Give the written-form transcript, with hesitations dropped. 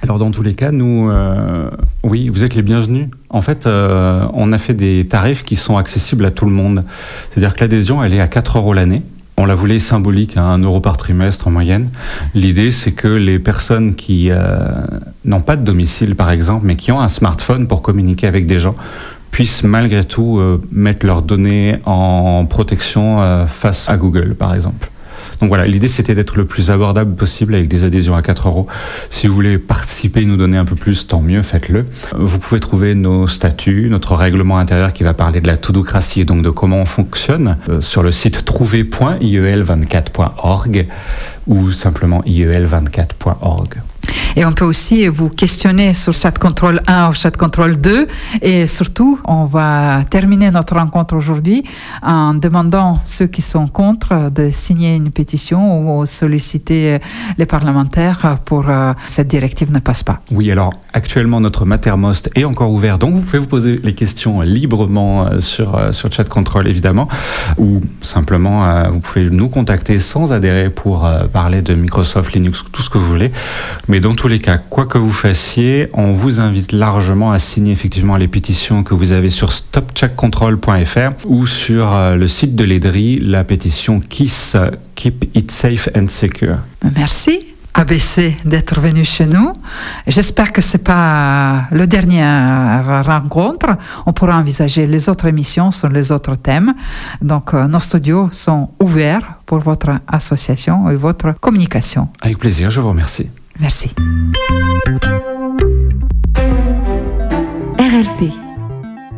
Alors dans tous les cas, nous, oui, vous êtes les bienvenus. En fait, on a fait des tarifs qui sont accessibles à tout le monde. C'est-à-dire que l'adhésion, elle est à 4 € l'année. On la voulait symbolique à 1 € par trimestre en moyenne. L'idée, c'est que les personnes qui n'ont pas de domicile, par exemple, mais qui ont un smartphone pour communiquer avec des gens, puissent malgré tout mettre leurs données en protection face à Google, par exemple. Donc voilà, l'idée c'était d'être le plus abordable possible avec des adhésions à 4 €. Si vous voulez participer et nous donner un peu plus, tant mieux, faites-le. Vous pouvez trouver nos statuts, notre règlement intérieur qui va parler de la Toudocratie et donc de comment on fonctionne sur le site trouver.iel24.org ou simplement iel24.org. Et on peut aussi vous questionner sur Chat Control 1 ou Chat Control 2. Et surtout, on va terminer notre rencontre aujourd'hui en demandant ceux qui sont contre de signer une pétition ou solliciter les parlementaires pour que cette directive ne passe pas. Oui, alors actuellement notre Mattermost est encore ouvert, donc vous pouvez vous poser les questions librement sur Chat Control évidemment, ou simplement vous pouvez nous contacter sans adhérer pour parler de Microsoft, Linux, tout ce que vous voulez. Mais dans tous les cas, quoi que vous fassiez, on vous invite largement à signer effectivement les pétitions que vous avez sur stopchatcontrol.fr ou sur le site de l'EDRI, la pétition KISS, Keep It Safe and Secure. Merci ABC d'être venu chez nous. J'espère que c'est pas le dernier rencontre. On pourra envisager les autres émissions sur les autres thèmes. Donc nos studios sont ouverts pour votre association et votre communication. Avec plaisir, je vous remercie. Merci.